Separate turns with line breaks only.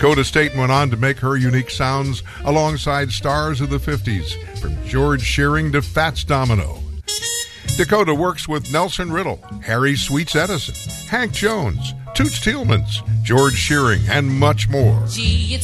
Dakota State went on to make her unique sounds alongside stars of the 50s, from George Shearing to Fats Domino. Dakota works with Nelson Riddle, Harry Sweets Edison, Hank Jones, Toots Thielemans, George Shearing, and much more.
Gee,